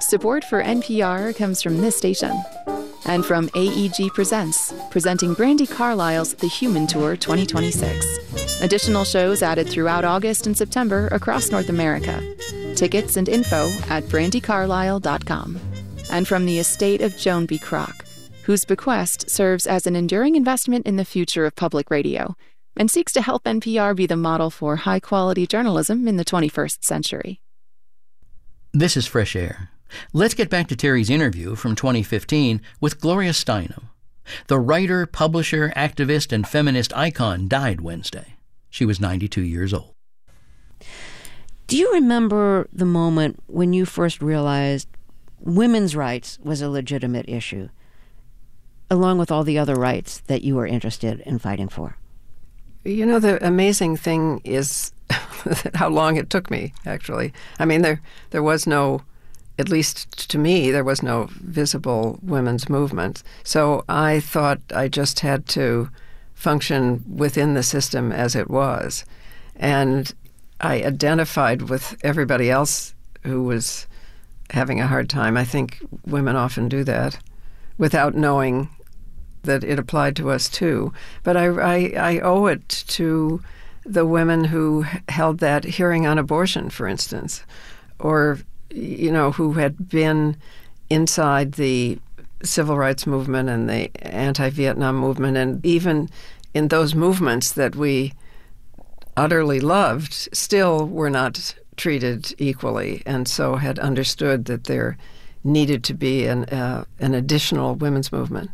Support for NPR comes from this station and from AEG Presents, presenting Brandi Carlile's The Human Tour 2026. Additional shows added throughout August and September across North America. Tickets and info at brandicarlile.com. And from the estate of Joan B. Kroc, whose bequest serves as an enduring investment in the future of public radio and seeks to help NPR be the model for high-quality journalism in the 21st century. This is Fresh Air. Let's get back to Terry's interview from 2015 with Gloria Steinem. The writer, publisher, activist, and feminist icon died Wednesday. She was 92 years old. Do you remember the moment when you first realized women's rights was a legitimate issue, along with all the other rights that you were interested in fighting for? You know, the amazing thing is how long it took me, actually. I mean, there was no, at least to me, there was no visible women's movement. So I thought I just had to function within the system as it was. And I identified with everybody else who was having a hard time. I think women often do that without knowing that it applied to us too. But I owe it to the women who held that hearing on abortion, for instance, or, you know, who had been inside the civil rights movement and the anti-Vietnam movement, and even in those movements that we utterly loved, still were not treated equally, and so had understood that there needed to be an additional women's movement.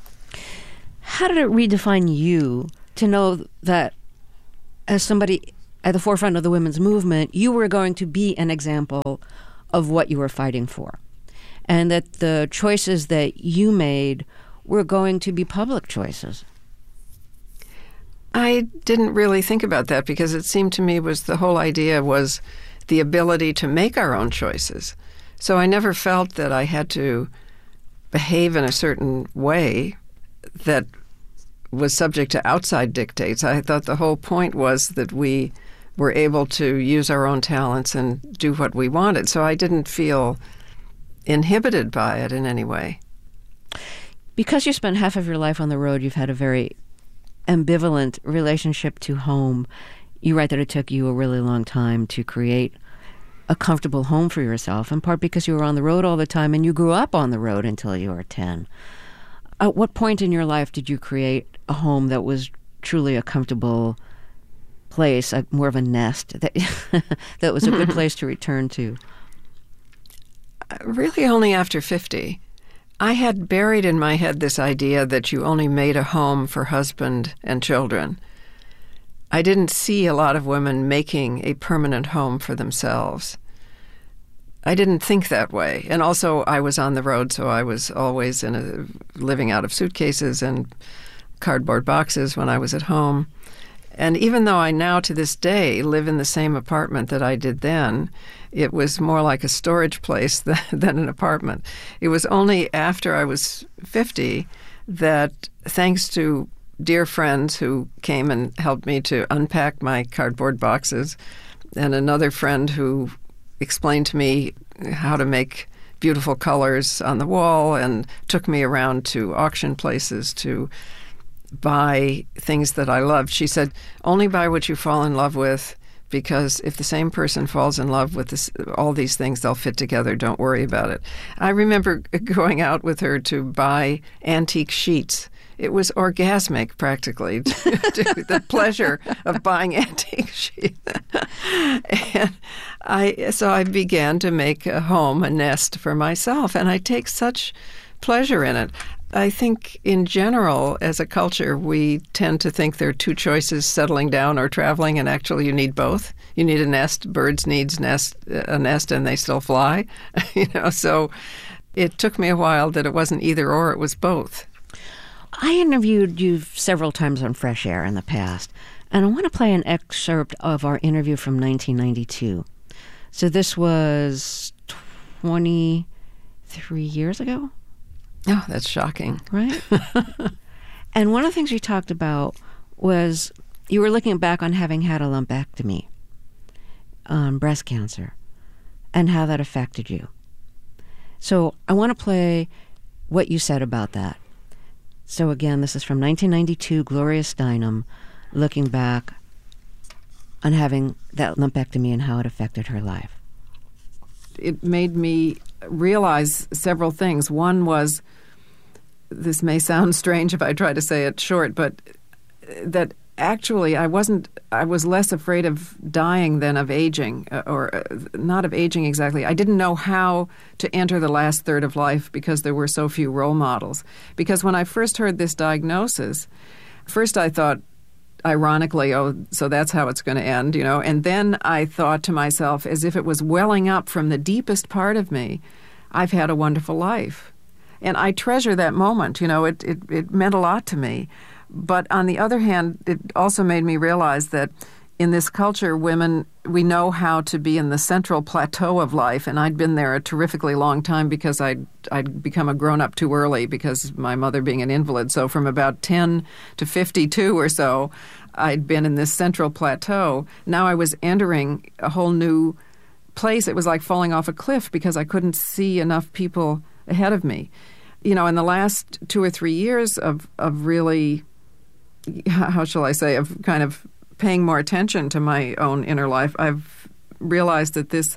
How did it redefine you to know that as somebody at the forefront of the women's movement, you were going to be an example of what you were fighting for, and that the choices that you made were going to be public choices? I didn't really think about that because it seemed to me the whole idea was the ability to make our own choices. So I never felt that I had to behave in a certain way that was subject to outside dictates. I thought the whole point was that we were able to use our own talents and do what we wanted. So I didn't feel inhibited by it in any way. Because you spent half of your life on the road, you've had a very ambivalent relationship to home. You write that it took you a really long time to create a comfortable home for yourself, in part because you were on the road all the time and you grew up on the road until you were 10. At what point in your life did you create a home that was truly a comfortable place, more of a nest, that was a good place to return to? Really only after 50. I had buried in my head this idea that you only made a home for husband and children. I didn't see a lot of women making a permanent home for themselves. I didn't think that way. And also, I was on the road, so I was always living out of suitcases and cardboard boxes when I was at home. And even though I now, to this day, live in the same apartment that I did then, it was more like a storage place than an apartment. It was only after I was 50 that, thanks to dear friends who came and helped me to unpack my cardboard boxes, and another friend who explained to me how to make beautiful colors on the wall and took me around to auction places to buy things that I loved. She said, only buy what you fall in love with, because if the same person falls in love with all these things, they'll fit together. Don't worry about it. I remember going out with her to buy antique sheets. It was orgasmic, practically, the pleasure of buying antique sheets. And so I began to make a home, a nest for myself, and I take such pleasure in it. I think in general, as a culture, we tend to think there are two choices, settling down or traveling, and actually you need both. You need a nest. Birds need a nest, and they still fly. So it took me a while that it wasn't either or, it was both. I interviewed you several times on Fresh Air in the past, and I want to play an excerpt of our interview from 1992. So this was 23 years ago? Oh, that's shocking. Right? And one of the things you talked about was you were looking back on having had a lumpectomy, breast cancer, and how that affected you. So I want to play what you said about that. So again, this is from 1992, Gloria Steinem, looking back on having that lumpectomy and how it affected her life. It made me realize several things. One was, this may sound strange if I try to say it short, but that actually I was less afraid of dying than of aging, or not of aging exactly. I didn't know how to enter the last third of life because there were so few role models. Because when I first heard this diagnosis, first I thought, ironically, oh, so that's how it's going to end, you know. And then I thought to myself, as if it was welling up from the deepest part of me, I've had a wonderful life. And I treasure that moment, you know, it meant a lot to me. But on the other hand, it also made me realize that in this culture, women, we know how to be in the central plateau of life, and I'd been there a terrifically long time because I'd become a grown-up too early because my mother being an invalid. So from about 10 to 52 or so, I'd been in this central plateau. Now I was entering a whole new place. It was like falling off a cliff because I couldn't see enough people ahead of me. You know, in the last 2 or 3 years of really, how shall I say, of kind of paying more attention to my own inner life, I've realized that this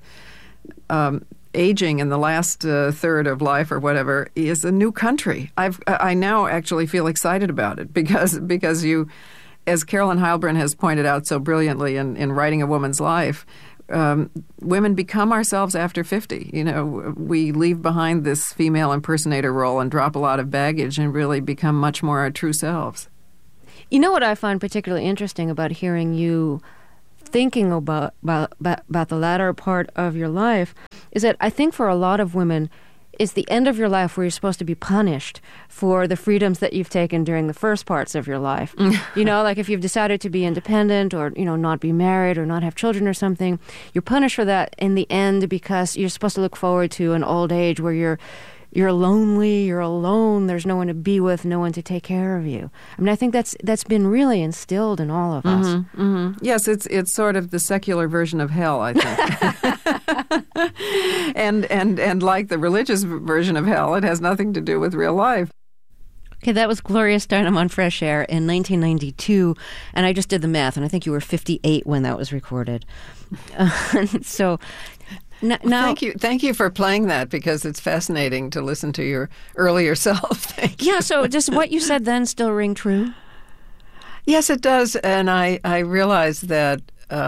aging in the last third of life or whatever is a new country. I now actually feel excited about it because you, as Carolyn Heilbrunn has pointed out so brilliantly in Writing a Woman's Life, women become ourselves after 50. You know, we leave behind this female impersonator role and drop a lot of baggage and really become much more our true selves. You know what I find particularly interesting about hearing you thinking about the latter part of your life is that I think for a lot of women, it's the end of your life where you're supposed to be punished for the freedoms that you've taken during the first parts of your life. You know, like if you've decided to be independent or, you know, not be married or not have children or something, you're punished for that in the end because you're supposed to look forward to an old age where you're lonely, you're alone, there's no one to be with, no one to take care of you. I mean, I think that's been really instilled in all of us. Mm-hmm, mm-hmm. Yes, it's sort of the secular version of hell, I think. and like the religious version of hell, it has nothing to do with real life. Okay, that was Gloria Steinem on Fresh Air in 1992, and I just did the math, and I think you were 58 when that was recorded. So... Now, Thank you for playing that because it's fascinating to listen to your earlier self. Thank you. Yeah, so does what you said then still ring true? Yes, it does, and I realize that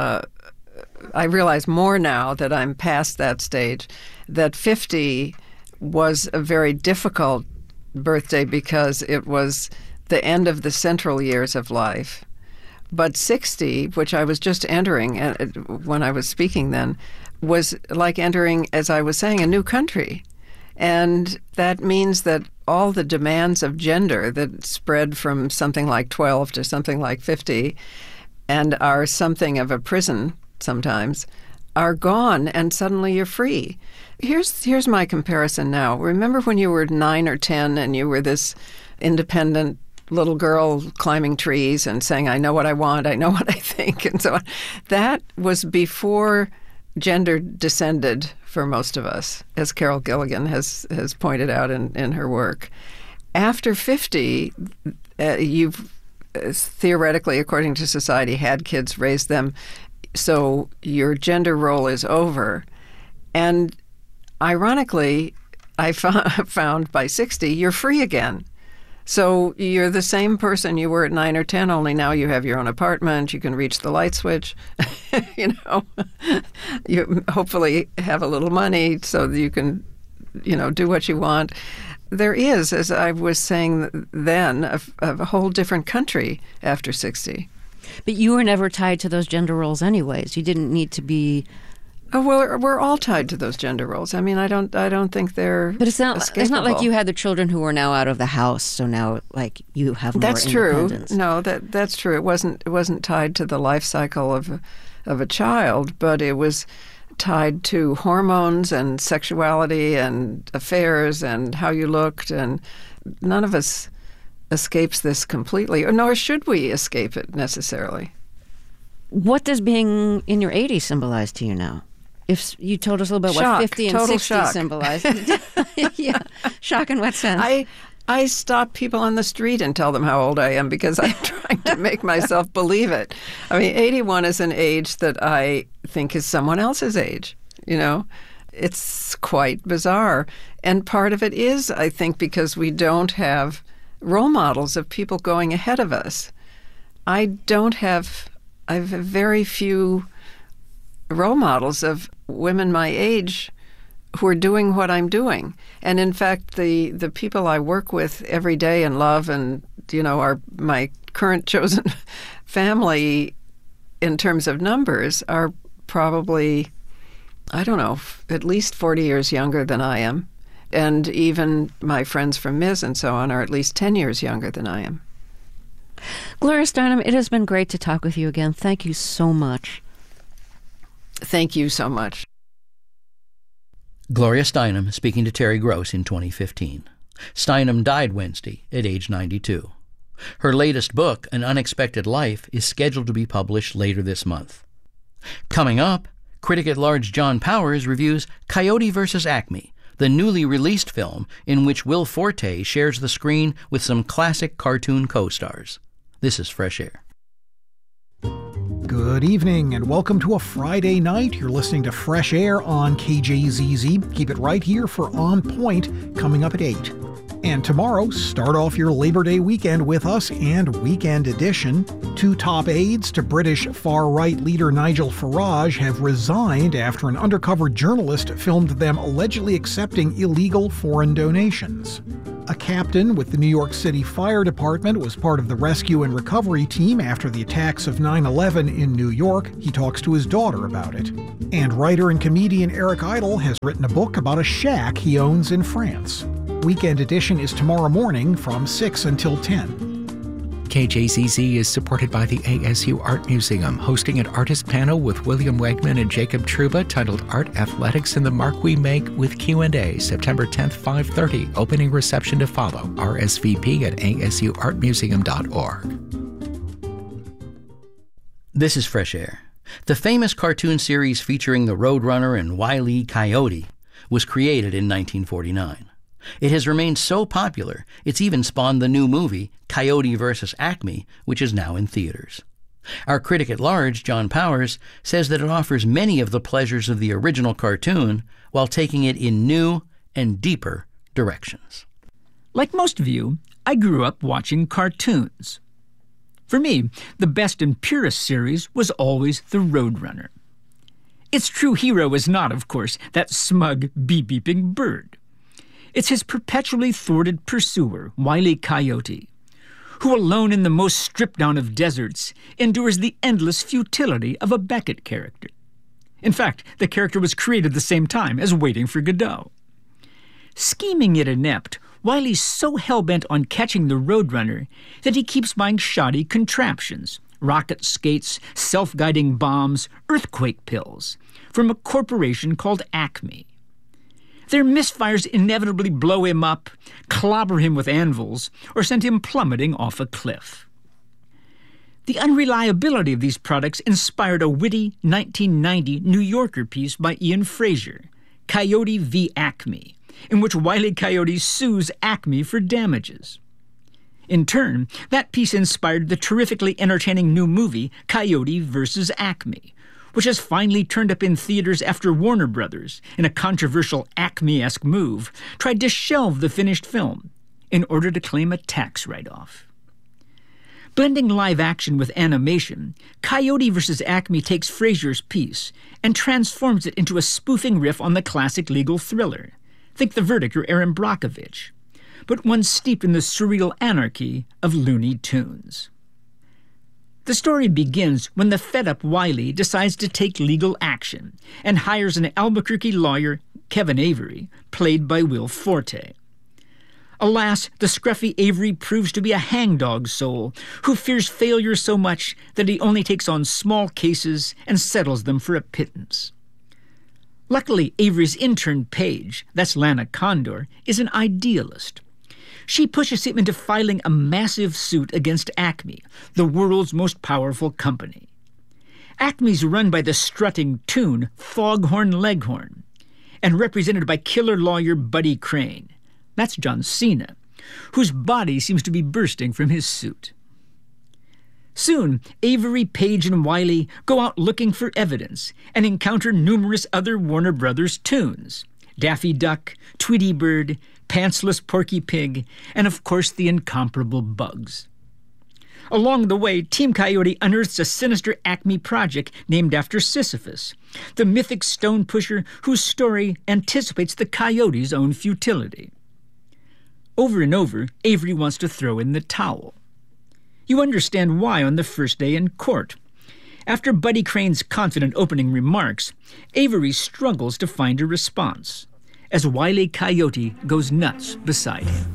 I realize more now that I'm past that stage. That 50 was a very difficult birthday because it was the end of the central years of life. But 60, which I was just entering when I was speaking then, was like entering, as I was saying, a new country. And that means that all the demands of gender that spread from something like 12 to something like 50 and are something of a prison sometimes are gone, and suddenly you're free. Here's my comparison now. Remember when you were 9 or 10 and you were this independent little girl climbing trees and saying, I know what I want, I know what I think, and so on. That was before gender descended for most of us, as Carol Gilligan has pointed out in her work. After 50, you've theoretically, according to society, had kids, raised them, so your gender role is over. And ironically, I found by 60, you're free again. So you're the same person you were at 9 or 10, only now you have your own apartment, you can reach the light switch, you know. You hopefully have a little money so that you can, you know, do what you want. There is, as I was saying then, a whole different country after 60. But you were never tied to those gender roles anyways. You didn't need to be... Oh, well, we're all tied to those gender roles. I mean, I don't think they're But it's not escapable. like you had the children who are now out of the house, so now like you have more That's true. independence. No, that's true. It wasn't tied to the life cycle of a child, but it was tied to hormones and sexuality and affairs and how you looked, and none of us escapes this completely, nor should we escape it necessarily. What does being in your 80s symbolize to you now? If you told us a little bit Shock, what 50 and total 60 shock. symbolize. Yeah. Shock in what sense? I stop people on the street and tell them how old I am because I'm trying to make myself believe it. I mean, 81 is an age that I think is someone else's age, you know? It's quite bizarre. And part of it is, I think, because we don't have role models of people going ahead of us. I have very few role models of women my age who are doing what I'm doing. And in fact, the people I work with every day and love and, you know, are my current chosen family in terms of numbers are probably, I don't know, at least 40 years younger than I am. And even my friends from Ms. and so on are at least 10 years younger than I am. Gloria Steinem, it has been great to talk with you again. Thank you so much. Thank you so much. Gloria Steinem speaking to Terry Gross in 2015. Steinem died Wednesday at age 92. Her latest book, An Unexpected Life, is scheduled to be published later this month. Coming up, critic-at-large John Powers reviews Coyote vs. Acme, the newly released film in which Will Forte shares the screen with some classic cartoon co-stars. This is Fresh Air. Good evening and welcome to a Friday night. You're listening to Fresh Air on KJZZ. Keep it right here for On Point coming up at 8. And tomorrow, start off your Labor Day weekend with us and Weekend Edition. 2 top aides to British far-right leader Nigel Farage have resigned after an undercover journalist filmed them allegedly accepting illegal foreign donations. A captain with the New York City Fire Department was part of the rescue and recovery team after the attacks of 9/11 in New York. He talks to his daughter about it. And writer and comedian Eric Idle has written a book about a shack he owns in France. Weekend Edition is tomorrow morning from 6 until 10. KJZZ is supported by the ASU Art Museum, hosting an artist panel with William Wegman and Jacob Truba titled Art, Athletics, and the Mark We Make with Q&A, September 10th, 5:30. Opening reception to follow. RSVP at asuartmuseum.org. This is Fresh Air. The famous cartoon series featuring the Roadrunner and Wile E. Coyote was created in 1949. It has remained so popular, it's even spawned the new movie, Coyote vs. Acme, which is now in theaters. Our critic-at-large, John Powers, says that it offers many of the pleasures of the original cartoon while taking it in new and deeper directions. Like most of you, I grew up watching cartoons. For me, the best and purest series was always The Roadrunner. Its true hero is not, of course, that smug, bee-beeping bird. It's his perpetually thwarted pursuer, Wile E. Coyote, who alone in the most stripped-down of deserts endures the endless futility of a Beckett character. In fact, the character was created the same time as Waiting for Godot. Scheming yet inept, Wiley's so hell-bent on catching the Roadrunner that he keeps buying shoddy contraptions, rocket skates, self-guiding bombs, earthquake pills, from a corporation called Acme. Their misfires inevitably blow him up, clobber him with anvils, or send him plummeting off a cliff. The unreliability of these products inspired a witty 1990 New Yorker piece by Ian Fraser, Coyote v. Acme, in which Wile E. Coyote sues Acme for damages. In turn, that piece inspired the terrifically entertaining new movie Coyote vs. Acme, which has finally turned up in theaters after Warner Brothers, in a controversial Acme-esque move, tried to shelve the finished film in order to claim a tax write-off. Blending live action with animation, Coyote vs. Acme takes Fraser's piece and transforms it into a spoofing riff on the classic legal thriller. Think The Verdict or Erin Brockovich, but one steeped in the surreal anarchy of Looney Tunes. The story begins when the fed-up Wiley decides to take legal action and hires an Albuquerque lawyer, Kevin Avery, played by Will Forte. Alas, the scruffy Avery proves to be a hangdog soul who fears failure so much that he only takes on small cases and settles them for a pittance. Luckily, Avery's intern, Paige, that's Lana Condor, is an idealist. She pushes him into filing a massive suit against Acme, the world's most powerful company. Acme's run by the strutting toon Foghorn Leghorn and represented by killer lawyer Buddy Crane. That's John Cena, whose body seems to be bursting from his suit. Soon, Avery, Page, and Wiley go out looking for evidence and encounter numerous other Warner Brothers toons: Daffy Duck, Tweety Bird, Pantsless Porky Pig, and of course the incomparable Bugs. Along the way, Team Coyote unearths a sinister Acme project named after Sisyphus, the mythic stone pusher whose story anticipates the Coyote's own futility. Over and over, Avery wants to throw in the towel. You understand why on the first day in court. After Buddy Crane's confident opening remarks, Avery struggles to find a response, as Wile E. Coyote goes nuts beside him.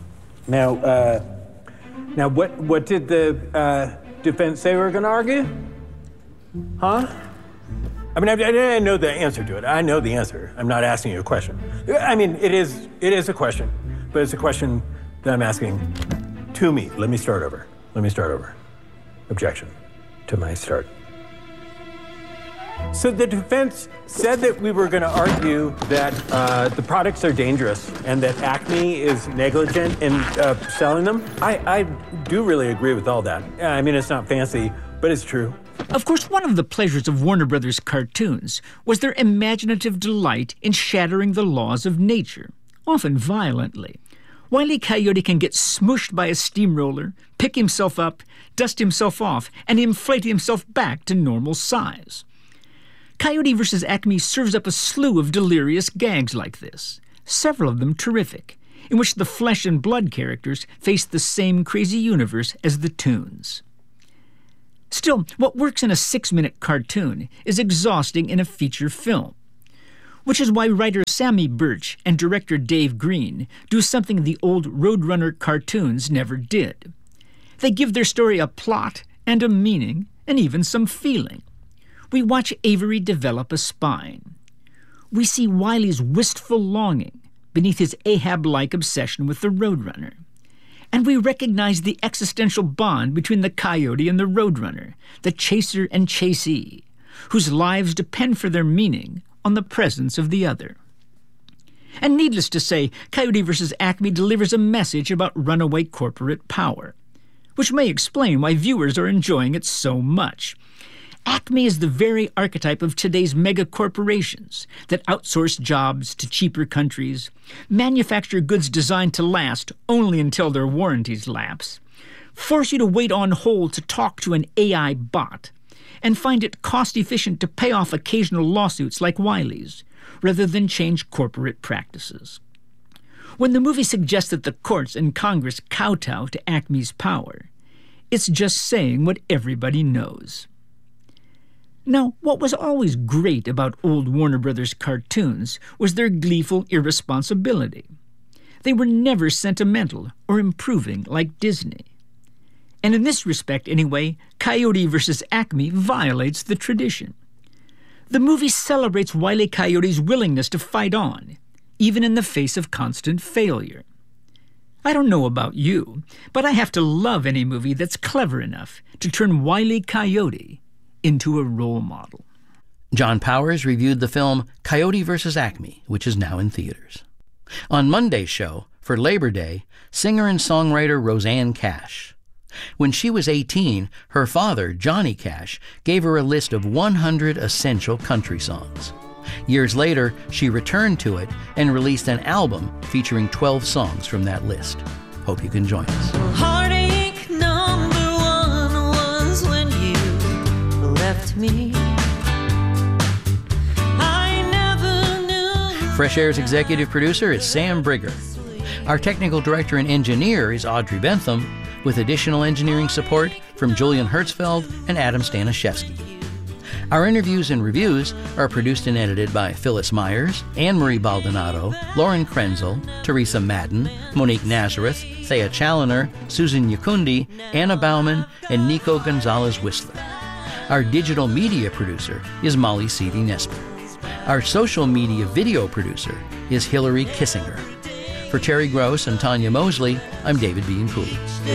Now, what did the defense say we were going to argue? Huh? I mean, I know the answer to it. I know the answer. I'm not asking you a question. I mean, it is a question, but it's a question that I'm asking to me. Let me start over. Objection to my start. So the defense said that we were going to argue that the products are dangerous and that Acme is negligent in selling them. I do really agree with all that. I mean, it's not fancy, but it's true. Of course, one of the pleasures of Warner Brothers cartoons was their imaginative delight in shattering the laws of nature, often violently. Wile E. Coyote can get smooshed by a steamroller, pick himself up, dust himself off, and inflate himself back to normal size. Coyote vs. Acme serves up a slew of delirious gags like this, several of them terrific, in which the flesh and blood characters face the same crazy universe as the toons. Still, what works in a 6-minute cartoon is exhausting in a feature film, which is why writer Sammy Birch and director Dave Green do something the old Roadrunner cartoons never did. They give their story a plot and a meaning and even some feeling. We watch Avery develop a spine. We see Wiley's wistful longing beneath his Ahab-like obsession with the Roadrunner. And we recognize the existential bond between the Coyote and the Roadrunner, the chaser and chasee, whose lives depend for their meaning on the presence of the other. And needless to say, Coyote vs. Acme delivers a message about runaway corporate power, which may explain why viewers are enjoying it so much. Acme is the very archetype of today's mega-corporations that outsource jobs to cheaper countries, manufacture goods designed to last only until their warranties lapse, force you to wait on hold to talk to an AI bot, and find it cost-efficient to pay off occasional lawsuits like Wiley's, rather than change corporate practices. When the movie suggests that the courts and Congress kowtow to Acme's power, it's just saying what everybody knows. Now, what was always great about old Warner Brothers cartoons was their gleeful irresponsibility. They were never sentimental or improving like Disney. And in this respect, anyway, Coyote vs. Acme violates the tradition. The movie celebrates Wile E. Coyote's willingness to fight on, even in the face of constant failure. I don't know about you, but I have to love any movie that's clever enough to turn Wile E. Coyote into a role model. John Powers reviewed the film Coyote vs. Acme, which is now in theaters. On Monday's show, for Labor Day, singer and songwriter Rosanne Cash. When she was 18, her father, Johnny Cash, gave her a list of 100 essential country songs. Years later, she returned to it and released an album featuring 12 songs from that list. Hope you can join us. Heartache number one was when you left me. I never knew. Fresh Air's executive producer is Sam Brigger. Our technical director and engineer is Audrey Bentham, with additional engineering support from Julian Hertzfeld and Adam Staniszewski. Our interviews and reviews are produced and edited by Phyllis Myers, Anne-Marie Baldonado, Lauren Krenzel, Teresa Madden, Monique Nazareth, Thea Challoner, Susan Yakundi, Anna Bauman, and Nico Gonzalez-Whistler. Our digital media producer is Molly Seavey Nesper. Our social media video producer is Hillary Kissinger. For Terry Gross and Tanya Mosley, I'm David Bean Cooley.